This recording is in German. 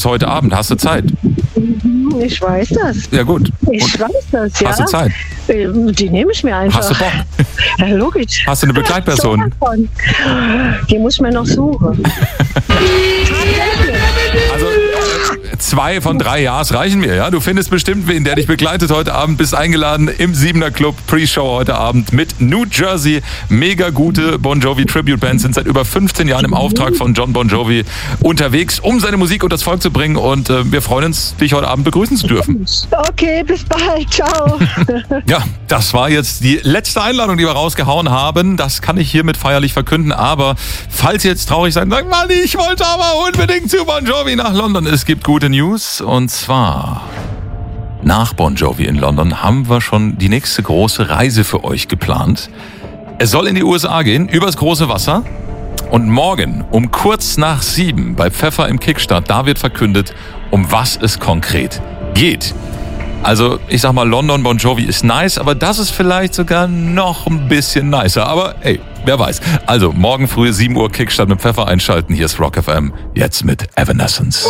heute Abend. Hast du Zeit? Ich weiß das. Ja gut. Ich weiß das, ja. Hast du Zeit? Die nehme ich mir einfach. Hast du Bock? Ja, logisch. Hast du eine Begleitperson? Die muss ich mir noch suchen. Also 2 von 3 Ja's reichen mir, ja? Du findest bestimmt wen, der dich begleitet heute Abend. Bist eingeladen im 7er Club Pre-Show heute Abend mit New Jersey. Mega gute Bon Jovi Tribute Bands, sind seit über 15 Jahren im Auftrag von John Bon Jovi unterwegs, um seine Musik unter das Volk zu bringen. Und wir freuen uns, dich heute Abend begrüßen zu dürfen. Okay, bis bald. Ciao. Ja, das war jetzt die letzte Einladung, die wir rausgehauen haben. Das kann ich hiermit feierlich verkünden. Aber falls ihr jetzt traurig seid, sagt Mann, ich wollte aber unbedingt zu Bon Jovi nach London. Es gibt gute News. Und zwar nach Bon Jovi in London haben wir schon die nächste große Reise für euch geplant. Es soll in die USA gehen, übers große Wasser. Und morgen um kurz nach 7 bei Pfeffer im Kickstart, da wird verkündet, um was es konkret geht. Also ich sag mal, London, Bon Jovi ist nice, aber das ist vielleicht sogar noch ein bisschen nicer. Aber ey, wer weiß. Also morgen früh 7 Uhr Kickstart mit Pfeffer einschalten. Hier ist Rock FM, jetzt mit Evanescence.